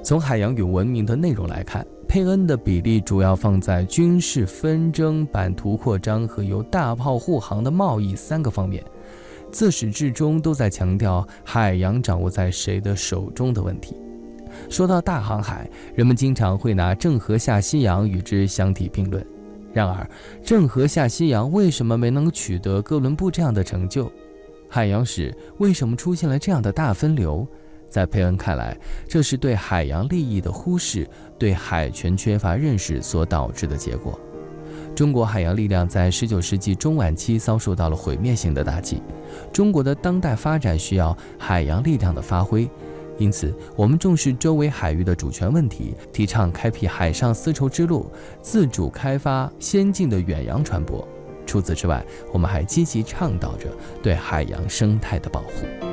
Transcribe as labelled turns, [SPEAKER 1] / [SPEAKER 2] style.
[SPEAKER 1] 从海洋与文明的内容来看，佩恩的比例主要放在军事纷争、版图扩张和由大炮护航的贸易3个方面，自始至终都在强调海洋掌握在谁的手中的问题。说到大航海，人们经常会拿郑和下西洋与之相提并论。然而，郑和下西洋为什么没能取得哥伦布这样的成就？海洋史为什么出现了这样的大分流？在佩恩看来，这是对海洋利益的忽视，对海权缺乏认识所导致的结果。中国海洋力量在19世纪中晚期遭受到了毁灭性的打击，中国的当代发展需要海洋力量的发挥，因此我们重视周围海域的主权问题，提倡开辟海上丝绸之路，自主开发先进的远洋船舶。除此之外，我们还积极倡导着对海洋生态的保护。